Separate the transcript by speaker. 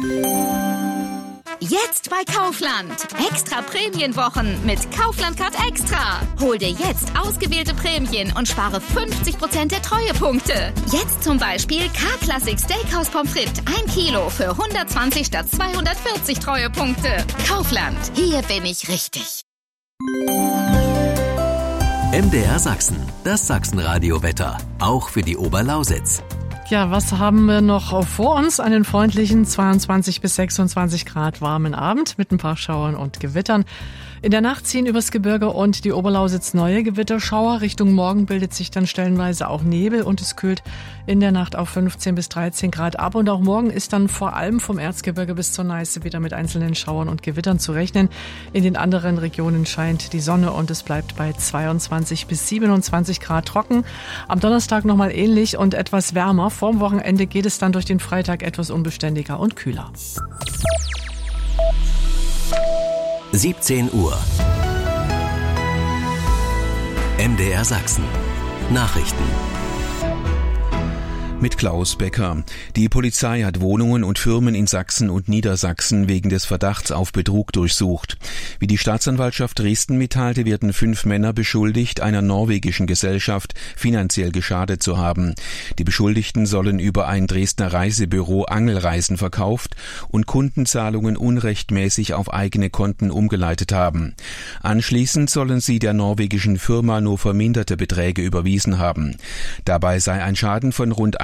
Speaker 1: Jetzt bei Kaufland. Extra Prämienwochen mit Kaufland Card Extra. Hol dir jetzt ausgewählte Prämien und spare 50% der Treuepunkte. Jetzt zum Beispiel K-Classic Steakhouse Pommes frites 1 Kilo für 120 statt 240 Treuepunkte. Kaufland. Hier bin ich richtig.
Speaker 2: MDR Sachsen. Das Sachsenradio-Wetter. Auch für die Oberlausitz.
Speaker 3: Ja, was haben wir noch vor uns? Einen freundlichen 22 bis 26 Grad warmen Abend mit ein paar Schauern und Gewittern. In der Nacht ziehen übers Gebirge und die Oberlausitz neue Gewitterschauer. Richtung Morgen bildet sich dann stellenweise auch Nebel und es kühlt in der Nacht auf 15 bis 13 Grad ab. Und auch morgen ist dann vor allem vom Erzgebirge bis zur Neiße wieder mit einzelnen Schauern und Gewittern zu rechnen. In den anderen Regionen scheint die Sonne und es bleibt bei 22 bis 27 Grad trocken. Am Donnerstag nochmal ähnlich und etwas wärmer. Vorm Wochenende geht es dann durch den Freitag etwas unbeständiger und kühler.
Speaker 2: 17 Uhr. MDR Sachsen. Nachrichten.
Speaker 4: Mit Klaus Becker. Die Polizei hat Wohnungen und Firmen in Sachsen und Niedersachsen wegen des Verdachts auf Betrug durchsucht. Wie die Staatsanwaltschaft Dresden mitteilte, werden 5 Männer beschuldigt, einer norwegischen Gesellschaft finanziell geschadet zu haben. Die Beschuldigten sollen über ein Dresdner Reisebüro Angelreisen verkauft und Kundenzahlungen unrechtmäßig auf eigene Konten umgeleitet haben. Anschließend sollen sie der norwegischen Firma nur verminderte Beträge überwiesen haben. Dabei sei ein Schaden von rund